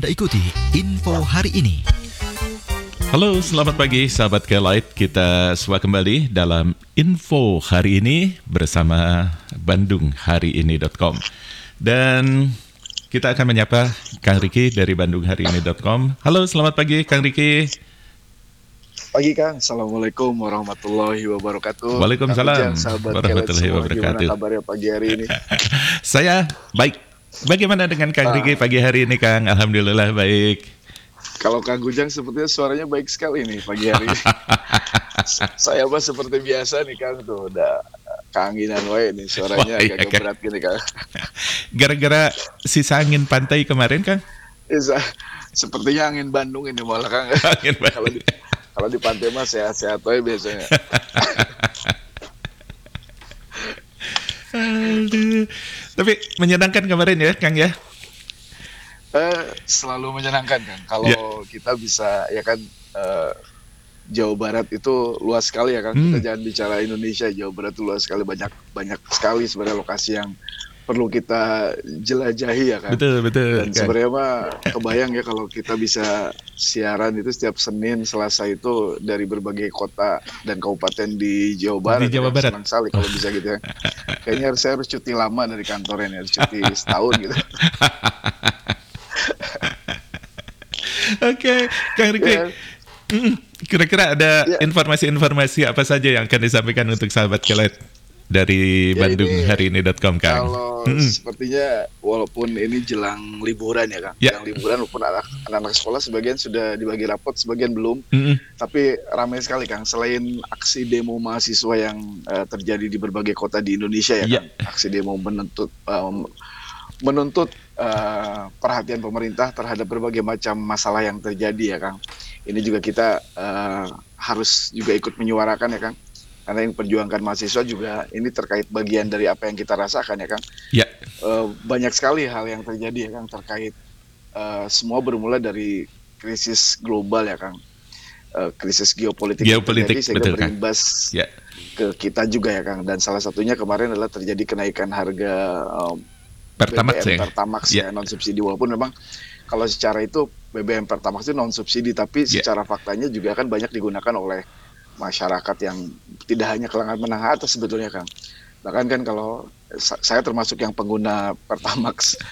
Anda ikuti info hari ini. Halo, selamat pagi sahabat K-Lite. Kita semua kembali dalam info hari ini bersama bandunghariini.com. Dan kita akan menyapa Kang Riki dari bandunghariini.com. Halo, selamat pagi Kang Riki. Pagi Kang, Assalamualaikum warahmatullahi wabarakatuh. Waalaikumsalam warahmatullahi wabarakatuh. Gimana kabarnya pagi hari ini? Saya baik. Bagaimana dengan Kang Riki pagi hari ini Kang? Alhamdulillah baik. Kalau Kang Gujang sepertinya suaranya baik sekali nih pagi hari ini. Saya mah seperti biasa nih Kang, tuh udah keanginan wae nih suaranya agak berat gini Kang. Gara-gara sisa angin pantai kemarin Kang? Sepertinya angin Bandung ini malah Kang. Angin Bandung. Kalau di pantai mah sehat-sehat wae biasanya. Aduh. Tapi menyenangkan kemarin ya Kang ya? Selalu menyenangkan Kang. Kalau kita bisa ya kan, Jawa Barat itu luas sekali ya Kang. Kita jangan bicara Indonesia, Jawa Barat itu luas sekali, banyak sekali sebenarnya lokasi yang perlu kita jelajahi ya kan. Betul. Dan sebenarnya mah kebayang ya kalau kita bisa siaran itu setiap Senin, Selasa itu dari berbagai kota dan kabupaten di Jawa Barat. Di Jawa Barat. Senang sekali kalau bisa gitu ya. Kayaknya saya harus cuti lama dari kantor ini, harus cuti setahun gitu. Oke, Kang Riki. Kira-kira ada informasi-informasi apa saja yang akan disampaikan untuk sahabat K-Lite dari bandunghariini.com Kang? Kalau sepertinya walaupun ini jelang liburan ya Kang, jelang liburan walaupun anak-anak sekolah sebagian sudah dibagi rapot, sebagian belum. Tapi ramai sekali Kang, selain aksi demo mahasiswa yang terjadi di berbagai kota di Indonesia ya Kang, aksi demo menuntut perhatian pemerintah terhadap berbagai macam masalah yang terjadi ya Kang. Ini juga kita harus juga ikut menyuarakan ya Kang. Karena yang perjuangkan mahasiswa juga ini terkait bagian dari apa yang kita rasakan ya Kang. Banyak sekali hal yang terjadi ya Kang terkait semua bermula dari krisis global ya Kang. Krisis geopolitik yang terjadi sehingga berimbas ke kita juga ya Kang. Dan salah satunya kemarin adalah terjadi kenaikan harga Pertamax ya non subsidi, walaupun memang kalau secara itu BBM Pertamax itu non subsidi, tapi secara faktanya juga kan banyak digunakan oleh masyarakat yang tidak hanya kalangan menengah atas sebetulnya Kang. Bahkan kan kalau saya termasuk yang pengguna Pertamax